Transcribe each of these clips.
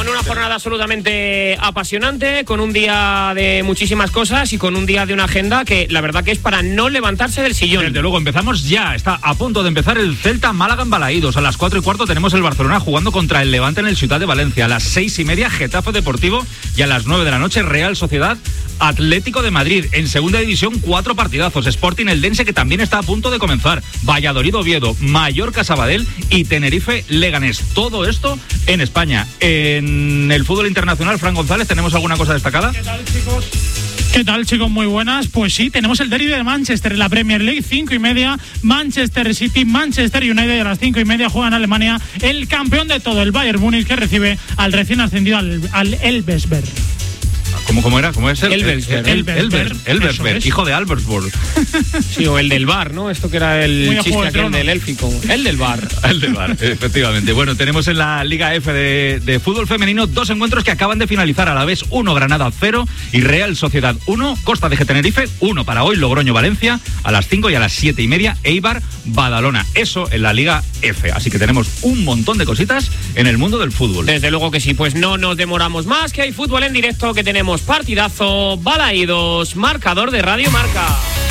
Con una jornada absolutamente apasionante, con un día de muchísimas cosas y con un día de una agenda que la verdad que es para no levantarse del sillón. Desde luego, empezamos ya. Está a punto de empezar el Celta Málaga en Balaídos. A las 4:15 tenemos el Barcelona jugando contra el Levante en el Ciutat de Valencia. A las 6:30 Getafe Deportivo y a las 9 de la noche Real Sociedad Atlético de Madrid. En segunda división 4 partidazos. Sporting Eldense, que también está a punto de comenzar. Valladolid Oviedo, Mallorca Sabadell y Tenerife Leganés. Todo esto en España. En el fútbol internacional, Fran González, ¿tenemos alguna cosa destacada? ¿Qué tal, chicos? ¿Qué tal, chicos? Muy buenas. Pues sí, tenemos el derbi de Manchester en la Premier League, 5:30. Manchester City, Manchester United, a las 5:30 juega en Alemania el campeón de todo, el Bayern Múnich, que recibe al recién ascendido al Elversberg. ¿Cómo era? ¿Cómo es el? Elversberg, hijo de Albersborg. Sí, o el del bar, ¿no? Esto que era el chiste aquel del élfico. El del bar. El del bar, efectivamente. Bueno, tenemos en la Liga F de fútbol femenino 2 encuentros que acaban de finalizar a la vez. 1 Granada 0 y Real Sociedad 1, Costa de Tenerife 1 para hoy, Logroño Valencia a las 5 y a las 7:30 Eibar Badalona. Eso en la Liga F. Así que tenemos un montón de cositas en el mundo del fútbol. Desde luego que sí, pues no nos demoramos más, que hay fútbol en directo, que tenemos partidazo, Balaídos, marcador de Radio Marca.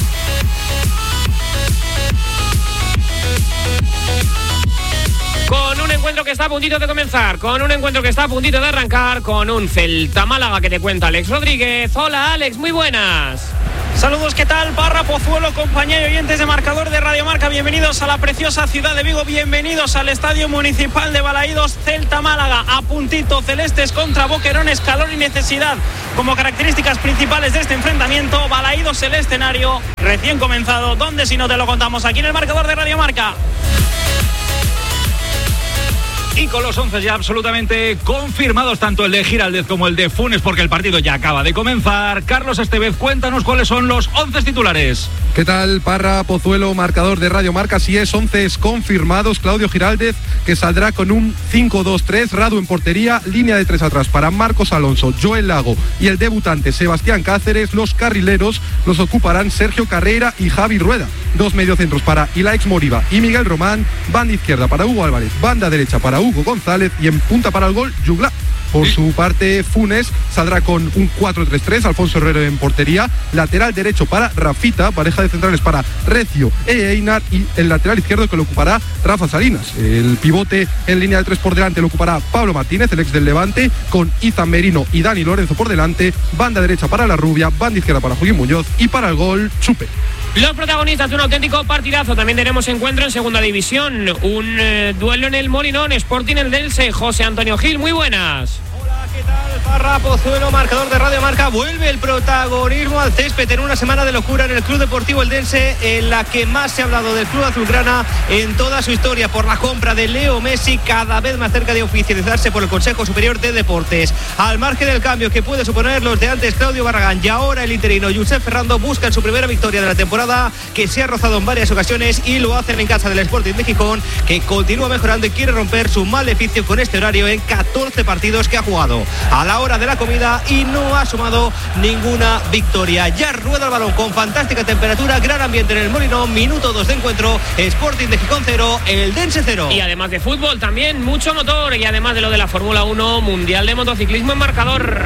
Con un encuentro que está a puntito de comenzar, con un encuentro que está a puntito de arrancar, con un Celta Málaga que te cuenta Alex Rodríguez. Hola Alex, muy buenas. Saludos, ¿qué tal? Parra, Pozuelo, compañía y oyentes de marcador de Radio Marca. Bienvenidos a la preciosa ciudad de Vigo, bienvenidos al Estadio Municipal de Balaídos. Celta Málaga a puntito, celestes contra boquerones, calor y necesidad como características principales de este enfrentamiento. Balaídos el escenario recién comenzado, donde si no te lo contamos aquí en el marcador de Radio Marca. Y con los 11 ya absolutamente confirmados, tanto el de Giraldez como el de Funes, porque el partido ya acaba de comenzar. Carlos Estevez, cuéntanos cuáles son los 11 titulares. ¿Qué tal, Parra, Pozuelo, marcador de Radio Marca? Así es, 11 confirmados. Claudio Giraldez, que saldrá con un 5-2-3, Radu en portería, línea de 3 atrás para Marcos Alonso, Joel Lago y el debutante Sebastián Cáceres. Los carrileros los ocuparán Sergio Carreira y Javi Rueda. 2 mediocentros para Ilaix Moriba y Miguel Román, banda izquierda para Hugo Álvarez, banda derecha para Hugo González y en punta para el gol, Jugla. Por su parte, Funes saldrá con un 4-3-3, Alfonso Herrero en portería, lateral derecho para Rafita, pareja de centrales para Recio e Einar y el lateral izquierdo que lo ocupará Rafa Salinas. El pivote en línea de 3 por delante lo ocupará Pablo Martínez, el ex del Levante, con Izan Merino y Dani Lorenzo por delante, banda derecha para La Rubia, banda izquierda para Joaquín Muñoz y para el gol, Chupe. Los protagonistas de un auténtico partidazo. También tenemos encuentro en segunda división. Un duelo en el Molinón, Sporting Eldense. José Antonio Gil, muy buenas. ¿Qué tal, Parra, Pozuelo, marcador de Radio Marca? Vuelve el protagonismo al césped en una semana de locura en el Club Deportivo Eldense, en la que más se ha hablado del club azulgrana en toda su historia, por la compra de Leo Messi, cada vez más cerca de oficializarse por el Consejo Superior de Deportes. Al margen del cambio que puede suponer los de antes Claudio Barragán y ahora el interino Josep Ferrando buscan su primera victoria de la temporada, que se ha rozado en varias ocasiones, y lo hacen en casa del Sporting de Gijón, que continúa mejorando y quiere romper su maleficio con este horario en 14 partidos que ha jugado a la hora de la comida y no ha sumado ninguna victoria. Ya rueda el balón con fantástica temperatura, gran ambiente en el Molinón, minuto 2 de encuentro, Sporting de Gijón 0, Eldense 0. Y además de fútbol también mucho motor, y además de lo de la Fórmula 1, Mundial de Motociclismo en marcador.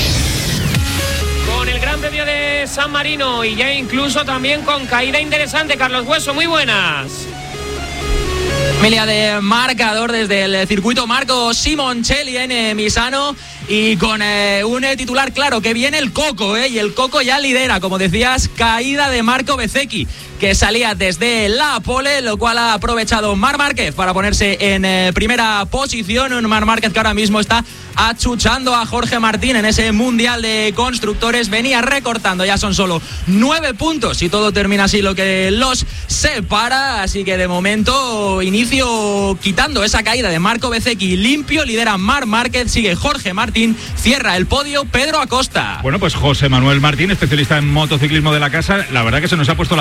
Con el Gran Premio de San Marino y ya incluso también con caída interesante. Carlos Hueso, muy buenas. Familia de marcador desde el circuito Marco Simoncelli en Misano, y con un titular claro, que viene el Coco, y el Coco ya lidera, como decías, caída de Marco Bezzecchi, que salía desde la pole, lo cual ha aprovechado Marc Márquez para ponerse en primera posición. Un Marc Márquez que ahora mismo está achuchando a Jorge Martín en ese Mundial de Constructores. Venía recortando, ya son solo 9 puntos y todo termina así lo que los separa. Así que de momento inicio quitando esa caída de Marco Bezzecchi limpio. Lidera Marc Márquez, sigue Jorge Martín, cierra el podio Pedro Acosta. Bueno, pues José Manuel Martín, especialista en motociclismo de la casa. La verdad que se nos ha puesto la cosa realmente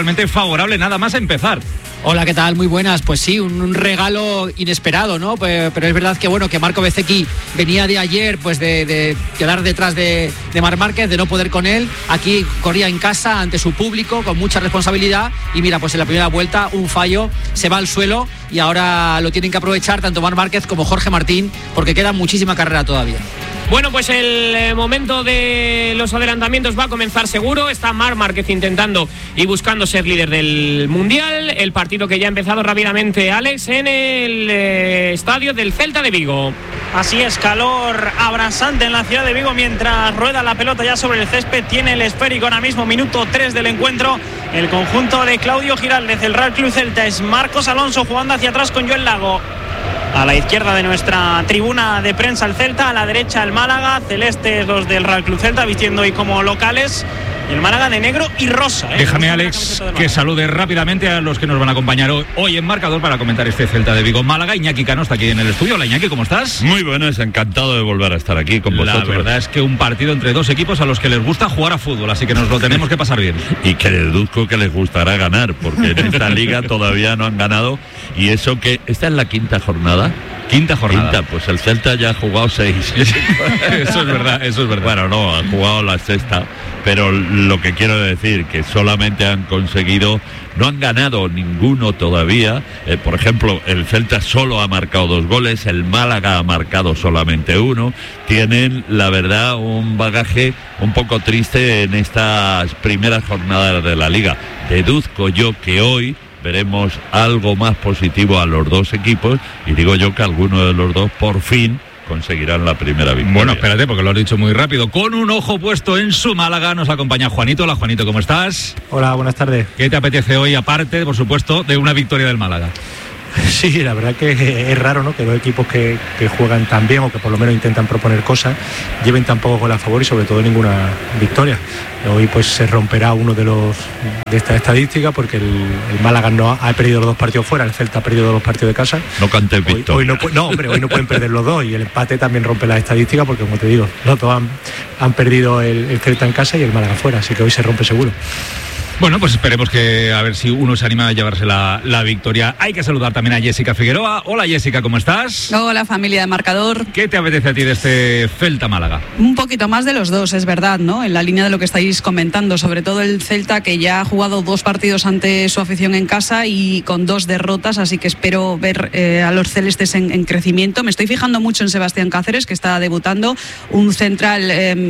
absolutamente favorable nada más empezar. Hola, ¿qué tal? Muy buenas. Pues sí, un regalo inesperado, ¿no? Pero es verdad que bueno, que Marco Bezzecchi venía de ayer pues de quedar detrás de Marc Márquez, de no poder con él. Aquí corría en casa ante su público con mucha responsabilidad y mira, pues en la primera vuelta un fallo, se va al suelo y ahora lo tienen que aprovechar tanto Marc Márquez como Jorge Martín porque queda muchísima carrera todavía. Bueno, pues el momento de los adelantamientos va a comenzar seguro. Está Marc Márquez intentando y buscando ser líder del Mundial. El partido que ya ha empezado rápidamente, Alex, en el estadio del Celta de Vigo. Así es, calor abrasante en la ciudad de Vigo mientras rueda la pelota ya sobre el césped. Tiene el esférico ahora mismo, minuto 3 del encuentro. El conjunto de Claudio Giraldez, el Real Club Celta, es Marcos Alonso jugando hacia atrás con Joel Lago. A la izquierda de nuestra tribuna de prensa el Celta, a la derecha el Málaga, celestes los del Real Club Celta, vistiendo hoy como locales. Y el Málaga de negro y rosa. Déjame, Alex, que salude rápidamente a los que nos van a acompañar hoy en Marcador para comentar este Celta de Vigo Málaga. Iñaki Cano está aquí en el estudio. Hola, Iñaki, ¿cómo estás? Muy buenas, encantado de volver a estar aquí con vosotros. La verdad es que un partido entre dos equipos a los que les gusta jugar a fútbol, así que nos lo tenemos que pasar bien. Y que deduzco que les gustará ganar, porque en esta liga todavía no han ganado. Y eso que esta es la quinta jornada. Quinta jornada. Pues el Celta ya ha jugado 6. Eso es verdad, eso es verdad. Bueno, no, ha jugado la sexta, pero lo que quiero decir que solamente han conseguido, no han ganado ninguno todavía. Por ejemplo, el Celta solo ha marcado 2 goles, el Málaga ha marcado solamente 1. Tienen, la verdad, un bagaje un poco triste en estas primeras jornadas de la liga. Deduzco yo que hoy veremos algo más positivo a los dos equipos y digo yo que alguno de los dos por fin conseguirán la primera victoria. Bueno, espérate, porque lo has dicho muy rápido. Con un ojo puesto en su Málaga nos acompaña Juanito. Hola, Juanito, ¿cómo estás? Hola, buenas tardes. ¿Qué te apetece hoy, aparte, por supuesto, de una victoria del Málaga? Sí, la verdad que es raro, ¿no?, que dos equipos que juegan tan bien o que por lo menos intentan proponer cosas lleven tan poco gol a favor y sobre todo ninguna victoria. Hoy pues se romperá uno de esta estadística porque el Málaga no ha perdido los 2 partidos fuera, el Celta ha perdido los partidos de casa. No cantes victoria. Hoy no pueden perder los dos y el empate también rompe la estadística porque, como te digo, los dos han perdido el Celta en casa y el Málaga fuera, así que hoy se rompe seguro. Bueno, pues esperemos que a ver si uno se anima a llevarse la victoria. Hay que saludar también a Jessica Figueroa. Hola, Jessica, ¿cómo estás? Hola, familia de Marcador. ¿Qué te apetece a ti de este Celta Málaga? Un poquito más de los dos, es verdad, ¿no? En la línea de lo que estáis comentando, sobre todo el Celta, que ya ha jugado 2 partidos ante su afición en casa y con 2 derrotas, así que espero ver a los celestes en crecimiento. Me estoy fijando mucho en Sebastián Cáceres, que está debutando, un central,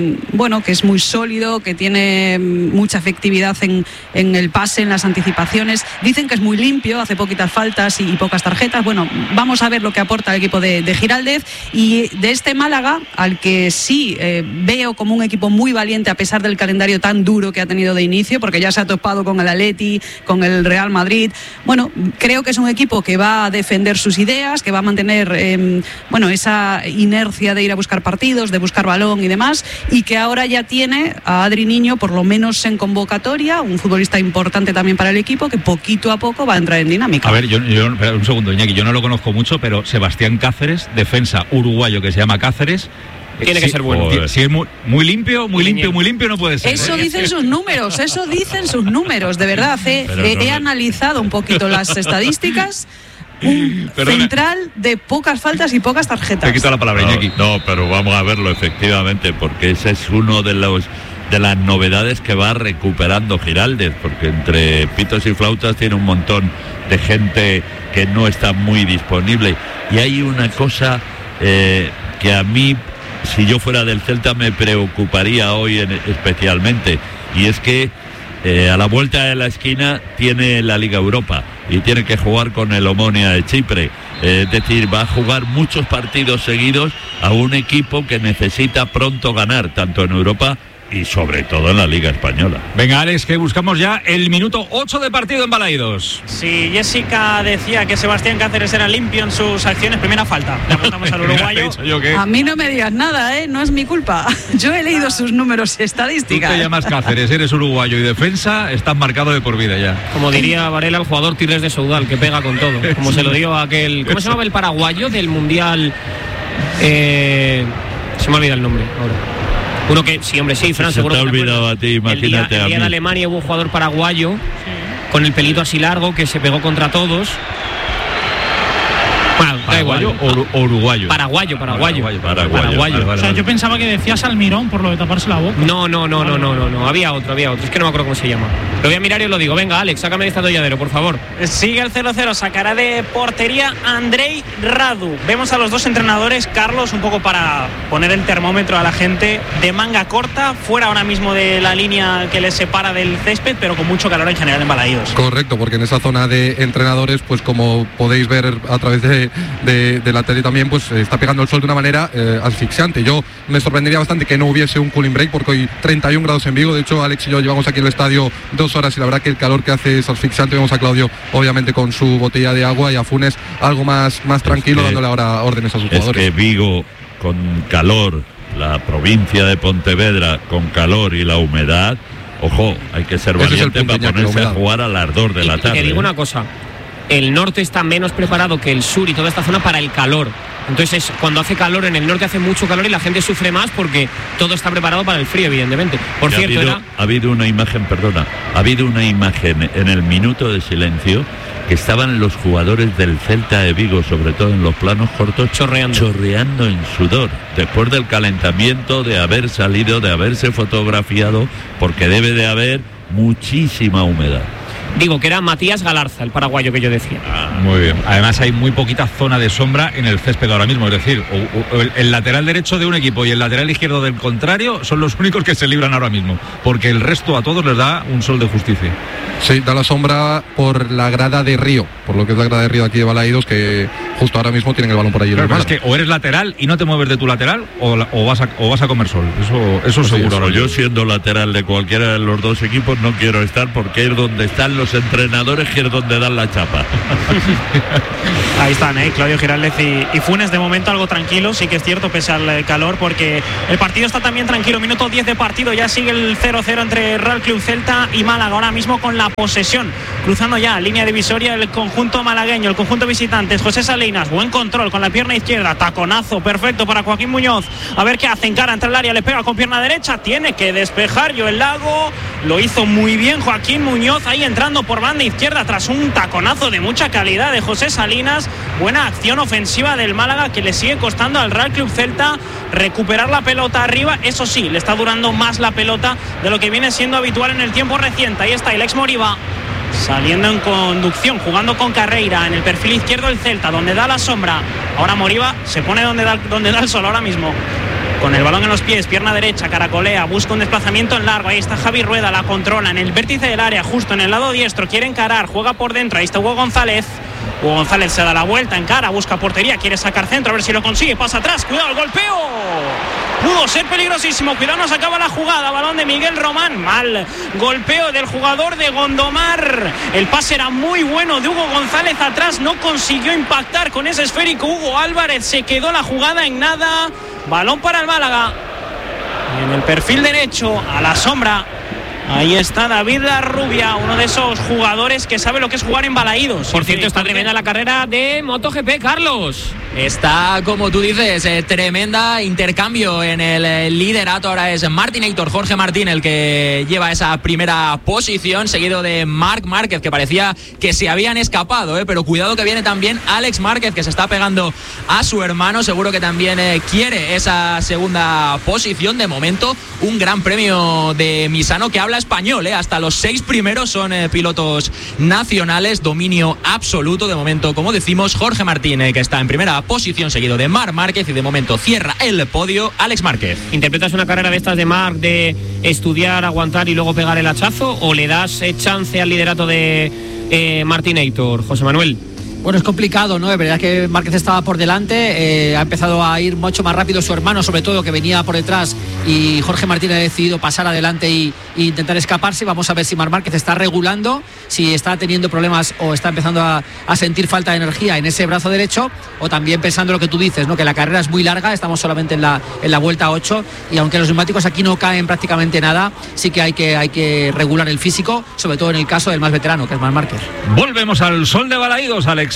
que es muy sólido, que tiene mucha efectividad en el pase, en las anticipaciones. Dicen que es muy limpio, hace poquitas faltas y pocas tarjetas. Bueno, vamos a ver lo que aporta el equipo de Giraldez y de este Málaga, al que sí veo como un equipo muy valiente a pesar del calendario tan duro que ha tenido de inicio, porque ya se ha topado con el Atleti, con el Real Madrid. Bueno, creo que es un equipo que va a defender sus ideas, que va a mantener esa inercia de ir a buscar partidos, de buscar balón y demás, y que ahora ya tiene a Adri Niño por lo menos en convocatoria, un futbolista importante también para el equipo que poquito a poco va a entrar en dinámica. A ver, yo un segundo, Iñaki, yo no lo conozco mucho, pero Sebastián Cáceres, defensa uruguayo que se llama Cáceres, tiene que ser bueno. Si es muy limpio, no puede ser. Eso dicen sus números, de verdad. He analizado un poquito las estadísticas. Un central de pocas faltas y pocas tarjetas. Te quito la palabra, Iñaki. No, pero vamos a verlo efectivamente, porque ese es uno de las novedades que va recuperando Giraldez, porque entre pitos y flautas tiene un montón de gente que no está muy disponible. Y hay una cosa que a mí, si yo fuera del Celta, me preocuparía hoy especialmente, y es que a la vuelta de la esquina tiene la Liga Europa y tiene que jugar con el Omonia de Chipre. Es decir, va a jugar muchos partidos seguidos a un equipo que necesita pronto ganar, tanto en Europa y sobre todo en la Liga Española. Venga, Alex, que buscamos ya el minuto 8 de partido en Balaidos. Sí, Jessica decía que Sebastián Cáceres era limpio en sus acciones. Primera falta, le apuntamos al uruguayo. A mí no me digas nada, no es mi culpa. Yo he leído sus números y estadísticas. Tú te llamas Cáceres, eres uruguayo y defensa, estás marcado de por vida ya. Como diría Varela, el jugador Tirres de Soudal, que pega con todo. Como se lo dio a aquel... ¿Cómo se llamaba el paraguayo del Mundial? Se me olvida el nombre ahora. Uno que, sí, hombre, sí, Fran, seguro te que ha olvidado a ti, imagínate. El día de Alemania hubo un jugador paraguayo con el pelito así largo, que se pegó contra todos. Bueno, da igual. ¿O uruguayo? Paraguayo. O sea, yo pensaba que decías Almirón por lo de taparse la boca. No. Había otro. Es que no me acuerdo cómo se llama. Lo voy a mirar y os lo digo. Venga, Alex, sácame de este atolladero, por favor. Sigue el 0-0. Sacará de portería Andrei Radu. Vemos a los dos entrenadores, Carlos, un poco para poner el termómetro a la gente, de manga corta, fuera ahora mismo de la línea que les separa del césped, pero con mucho calor en general en Balaídos. Correcto, porque en esa zona de entrenadores, pues como podéis ver a través de la tele también, pues está pegando el sol de una manera asfixiante. Yo me sorprendería bastante que no hubiese un cooling break, porque hoy 31 grados en Vigo. De hecho, Alex y yo llevamos aquí en el estadio 2 horas y la verdad que el calor que hace es asfixiante. Vemos a Claudio obviamente con su botella de agua y a Funes algo más tranquilo, dándole ahora órdenes a sus jugadores. Es que Vigo con calor, la provincia de Pontevedra con calor y la humedad, ojo, hay que ser valiente para ponerse a jugar al ardor de la tarde. Y te digo una cosa, el norte está menos preparado que el sur y toda esta zona para el calor. Entonces, cuando hace calor, en el norte hace mucho calor y la gente sufre más porque todo está preparado para el frío, evidentemente. Por cierto, ha habido una imagen en el minuto de silencio que estaban los jugadores del Celta de Vigo, sobre todo en los planos cortos, chorreando en sudor, después del calentamiento, de haber salido, de haberse fotografiado, porque debe de haber muchísima humedad. Digo que era Matías Galarza, el paraguayo que yo decía. Muy bien. Además hay muy poquita zona de sombra en el césped ahora mismo. Es decir, el lateral derecho de un equipo y el lateral izquierdo del contrario son los únicos que se libran ahora mismo, porque el resto a todos les da un sol de justicia. Sí, da la sombra por la grada de Río, por lo que es la grada de Río aquí de Balaídos, que justo ahora mismo tienen el balón por allí. Claro, es que o eres lateral y no te mueves de tu lateral o vas a comer sol. Eso seguro. Yo siendo lateral de cualquiera de los dos equipos no quiero estar, porque es donde están los entrenadores, que es donde dan la chapa. Ahí están, Claudio Giraldez y Funes, de momento algo tranquilo, sí que es cierto, pese al calor, porque el partido está también tranquilo. Minuto 10 de partido, ya sigue el 0-0 entre Real Club Celta y Málaga, ahora mismo con la posesión, cruzando ya línea divisoria el conjunto malagueño, el conjunto visitantes. José Salinas, buen control con la pierna izquierda, taconazo perfecto para Joaquín Muñoz, a ver qué hace, encara entre el área, le pega con pierna derecha, tiene que despejar Joel Lago, lo hizo muy bien Joaquín Muñoz, ahí entrando por banda izquierda tras un taconazo de mucha calidad de José Salinas. Buena acción ofensiva del Málaga, que le sigue costando al Real Club Celta recuperar la pelota arriba. Eso sí, le está durando más la pelota de lo que viene siendo habitual en el tiempo reciente. Ahí está Alex Moriba saliendo en conducción, jugando con Carreira en el perfil izquierdo del Celta, donde da la sombra. Ahora Moriba se pone donde da el sol ahora mismo, con el balón en los pies, pierna derecha, caracolea, busca un desplazamiento en largo. Ahí está Javi Rueda, la controla en el vértice del área, justo en el lado diestro, quiere encarar, juega por dentro. Ahí está Hugo González. Hugo González se da la vuelta, encara, busca portería, quiere sacar centro, a ver si lo consigue, pasa atrás, cuidado el golpeo, pudo ser peligrosísimo, cuidado, no se acaba la jugada, balón de Miguel Román, mal golpeo del jugador de Gondomar, el pase era muy bueno de Hugo González atrás, no consiguió impactar con ese esférico Hugo Álvarez, se quedó la jugada en nada, balón para el Málaga, en el perfil derecho, a la sombra. Ahí está David Larrubia, uno de esos jugadores que sabe lo que es jugar en Balaídos. Por cierto, está tremenda la carrera de MotoGP, Carlos. Está, como tú dices, tremenda intercambio en el liderato. Ahora es Martinator, Jorge Martín, el que lleva esa primera posición, seguido de Marc Márquez, que parecía que se habían escapado, pero cuidado que viene también Alex Márquez, que se está pegando a su hermano. Seguro que también quiere esa segunda posición. De momento, un gran premio de Misano que habla español, hasta los 6 primeros son pilotos nacionales, dominio absoluto. De momento, como decimos, Jorge Martín, que está en primera posición, seguido de Marc Márquez, y de momento cierra el podio Alex Márquez. ¿Interpretas una carrera de estas de Marc de estudiar, aguantar y luego pegar el hachazo, o le das chance al liderato de Martinator, José Manuel? Bueno, es complicado, ¿no? Es verdad que Márquez estaba por delante, ha empezado a ir mucho más rápido su hermano, sobre todo, que venía por detrás, y Jorge Martín ha decidido pasar adelante e intentar escaparse. Vamos a ver si Marc Márquez está regulando, si está teniendo problemas o está empezando a sentir falta de energía en ese brazo derecho, o también pensando lo que tú dices, ¿no? Que la carrera es muy larga, estamos solamente en la vuelta 8, y aunque los neumáticos aquí no caen prácticamente nada, sí que hay que regular el físico, sobre todo en el caso del más veterano, que es Marc Márquez. Volvemos al sol de Balaídos, Alex.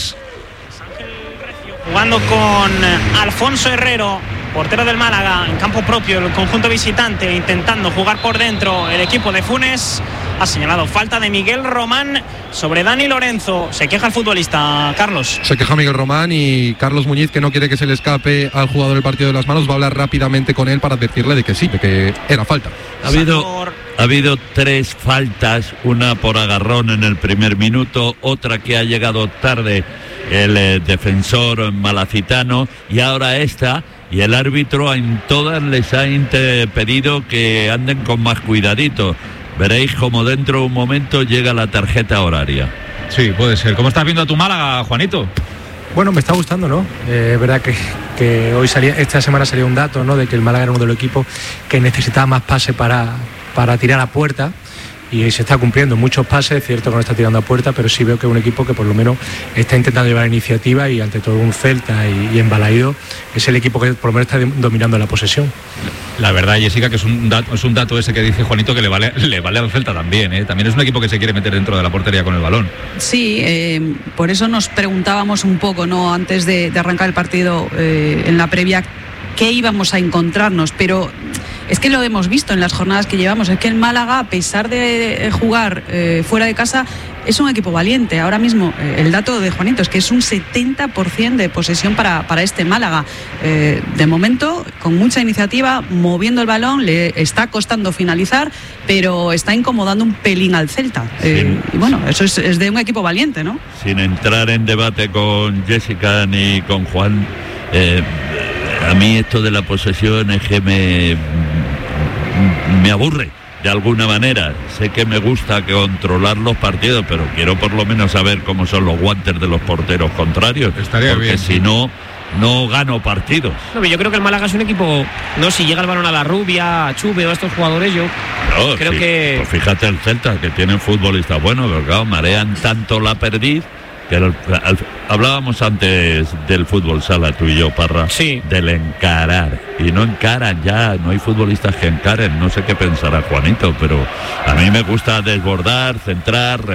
Jugando con Alfonso Herrero, portero del Málaga, en campo propio, el conjunto visitante, intentando jugar por dentro el equipo de Funes. ha señalado falta de Miguel Román sobre Dani Lorenzo. Se queja el futbolista, Carlos. Se queja Miguel Román y Carlos Muñiz, que no quiere que se le escape al jugador el partido de las manos, va a hablar rápidamente con él para advertirle de que sí, de que era falta. Ha habido 3 faltas, una por agarrón en el primer minuto, otra que ha llegado tarde el defensor malacitano, y ahora esta, y el árbitro en todas les ha pedido que anden con más cuidadito. Veréis como dentro de un momento llega la tarjeta horaria. Sí, puede ser. ¿Cómo estás viendo a tu Málaga, Juanito? Bueno, me está gustando, ¿no? Es verdad que hoy esta semana salía un dato, ¿no? De que el Málaga era uno de los equipos que necesitaba más pases para tirar a puerta, y se está cumpliendo muchos pases. Es cierto que no está tirando a puerta, pero sí veo que es un equipo que por lo menos está intentando llevar iniciativa, y ante todo un Celta y en Balaído es el equipo que por lo menos está dominando la posesión. La verdad, Jessica, que es un dato ese que dice Juanito que le vale al Celta también, ¿eh? También es un equipo que se quiere meter dentro de la portería con el balón. Sí, por eso nos preguntábamos un poco, ¿no?, antes de arrancar el partido, en la previa, qué íbamos a encontrarnos, pero es que lo hemos visto en las jornadas que llevamos. Es que el Málaga, a pesar de jugar fuera de casa, es un equipo valiente. Ahora mismo, el dato de Juanito es que es un 70% de posesión para este Málaga. De momento, con mucha iniciativa, moviendo el balón, le está costando finalizar, pero está incomodando un pelín al Celta. Sí. Y bueno, eso es de un equipo valiente, ¿no? Sin entrar en debate con Jessica ni con Juan, a mí esto de la posesión es que me aburre de alguna manera. Sé que me gusta controlar los partidos, pero quiero por lo menos saber cómo son los guantes de los porteros contrarios. Estaría porque bien, si no gano partidos. No, yo creo que el Málaga es un equipo, no, si llega el balón a la Rubia, a Chuve o a estos jugadores, yo creo que... Pues fíjate el Celta, que tienen futbolistas buenos, pero claro, marean tanto la perdiz. Que hablábamos antes del fútbol sala, tú y yo, Parra, sí, del encarar, y no encaran ya, no hay futbolistas que encaren. No sé qué pensará Juanito, pero a mí me gusta desbordar, centrar,